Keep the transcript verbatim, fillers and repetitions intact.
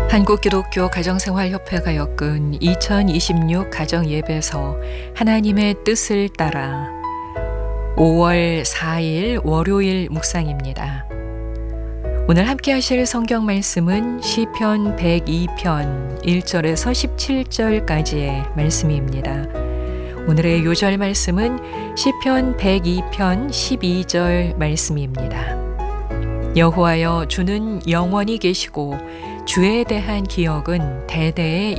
한국기독교 가정생활협회가 엮은 이천이십육 가정예배서 하나님의 뜻을 따라 오월 사일 월요일 묵상입니다. 오늘 함께 하실 성경 말씀은 시편 백이편 일절에서 십칠절까지의 말씀입니다. 오늘의 요절 말씀은 시편 백이편 십이절 말씀입니다. 여호와여, 주는 영원히 계시고 주에 대한 기억은 대대에